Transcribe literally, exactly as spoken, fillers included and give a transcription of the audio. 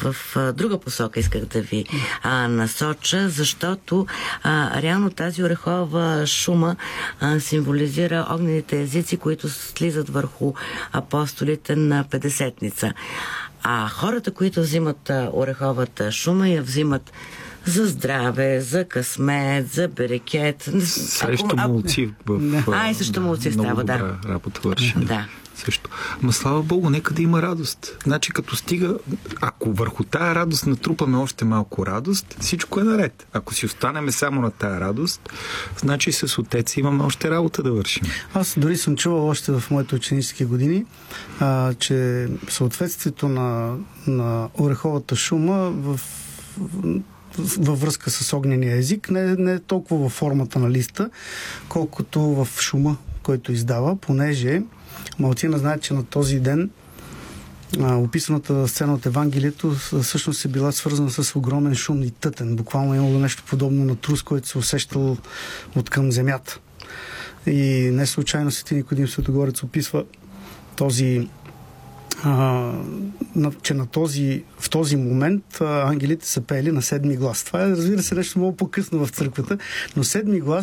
в а, друга посока исках да ви а, насоча, защото а, реално тази орехова шума а, символизира огнените езици, които слизат върху апостолите на Петдесетница. А хората, които взимат а, ореховата шума, я взимат за здраве, за късмет, за берекет. Също молци в... А, и също молци става, да. Много добра работа вършим. Да. Също. Ма слава Богу, нека да има радост. Значи като стига, ако върху тая радост натрупаме още малко радост, всичко е наред. Ако си останеме само на тая радост, значи с отец имаме още работа да вършим. Аз дори съм чувал още в моите ученически години, а, че съответствието на, на ореховата шума в във връзка с огнения език не, не е толкова във формата на листа, колкото в шума, който издава, понеже малцина знаят, че на този ден а, описаната сцена от Евангелието всъщност е била свързана с огромен шум и тътен. Буквално е имало нещо подобно на трус, който се усещал от към земята. И не случайно свети Никодим Светогорец описва този А, че на този, в този момент а, ангелите са пеели на седми глас. Това е, разбира се, нещо много по-късно в църквата, но седми глас